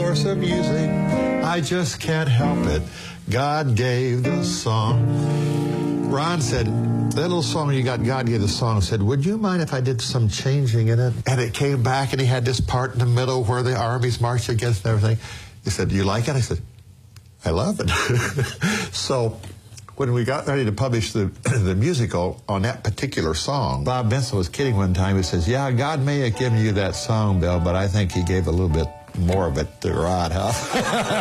course of music, I just can't help it. God gave the song. Ron said, that little song you got, God gave the song, said, would you mind if I did some changing in it? And it came back, and he had this part in the middle where the armies marched against and everything. He said, do you like it? I said, I love it. So when we got ready to publish the musical on that particular song, Bob Benson was kidding one time. He says, yeah, God may have given you that song, Bill, but I think he gave a little bit more of it to Rod, huh?